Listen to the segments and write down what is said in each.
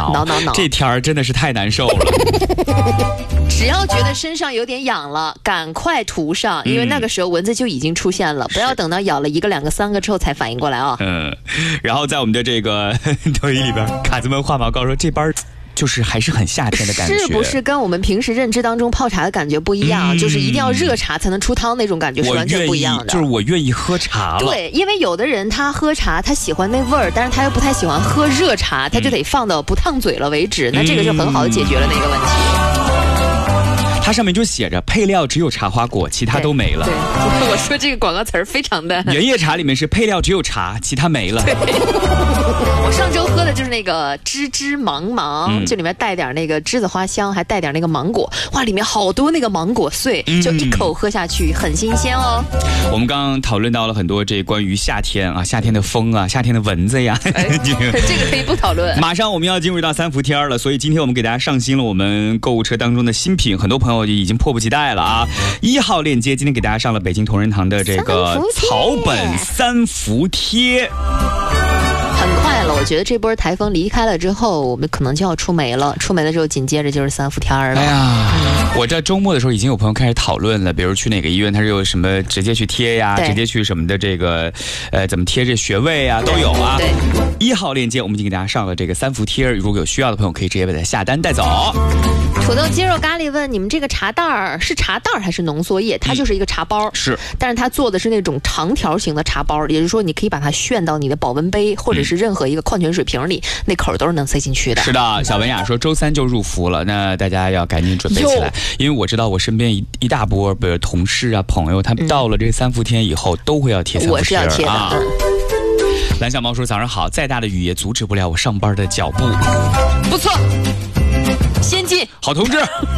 挠，这天儿真的是太难受了。 只要觉得身上有点痒了，赶快涂上，因为那个时候蚊子就已经出现了，不要等到咬了1个、2个、3个之后才反应过来啊。 然后在我们的这个抖音里边，卡子们画毛膏说这班就是还是很夏天的感觉， 是不是跟我们平时认知当中泡茶的感觉不一样？就是一定要热茶才能出汤那种感觉是完全不一样的。 就是我愿意喝茶了。 对，因为有的人他喝茶他喜欢那味儿，但是他又不太喜欢喝热茶，他就得放到不烫嘴了为止。那这个就很好的解决了那个问题。 它上面就写着配料只有茶花果，其他都没了。 对，我说这个广告词儿非常的。 原叶茶里面是配料只有茶，其他没了。 我上周喝的就是那个芝芝芒芒，就里面带点那个栀子花香，还带点那个芒果，哇，里面好多那个芒果碎，就一口喝下去，很新鲜哦。 我们刚刚讨论到了很多这关于夏天啊，夏天的风啊，夏天的蚊子呀，这个可以不讨论。 马上我们要进入到3伏天了，所以今天我们给大家上新了我们购物车当中的新品，很多朋友已经迫不及待了啊！1号链接今天给大家上了北京同仁堂的这个草本3伏贴。 很快了，我觉得这波台风离开了之后，我们可能就要出梅了。出梅了之后，紧接着就是3伏天了。 哎呀，我这周末的时候已经有朋友开始讨论了，比如去哪个医院，他是有什么直接去贴呀，直接去什么的这个，怎么贴这穴位啊，都有啊。对，1号链接我们已经给大家上了这个3伏贴，如果有需要的朋友可以直接把它下单带走。 土豆鸡肉咖喱问你们这个茶袋儿是茶袋还是浓缩液？它就是一个茶包， 是， 但是它做的是那种长条形的茶包，也就是说你可以把它炫到你的保温杯或者是任何一个矿泉水瓶里，那口都是能塞进去的。 是的，小文雅说周3就入伏了，那大家要赶紧准备起来，因为我知道我身边一大波比如同事啊朋友，他们到了这3伏天以后都会要贴3伏贴。 我是要贴的。 蓝小猫说早上好，再大的雨也阻止不了我上班的脚步。 不错，先进， 好同志。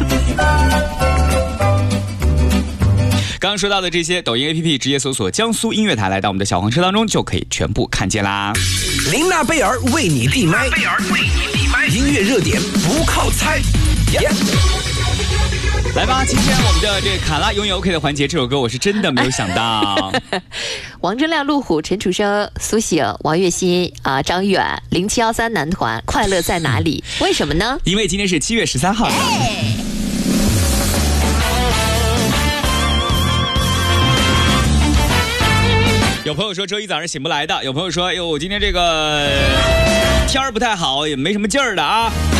刚刚说到的这些，抖音 APP 直接搜索江苏音乐台，来到我们的小黄车当中就可以全部看见啦。 琳娜贝尔为你闭麦，音乐热点不靠猜。 来吧，今天我们的这个卡拉永远 OK 的环节，这首歌我是真的没有想到。 王铮亮、路虎、陈楚生、苏醒、王栎鑫啊、张远、0713男团，快乐在哪里？为什么呢？ 因为今天是7月13号。有朋友说周一早上醒不来的，有朋友说，哎呦，我今天这个天儿不太好，也没什么劲儿的啊。